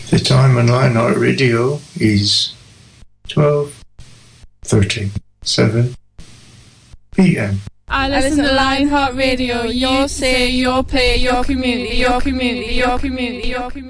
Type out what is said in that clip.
The time on Lionheart Radio is 12:37 p.m. I listen to Lionheart Radio. Your say, your play, your community, your community, your community, your community.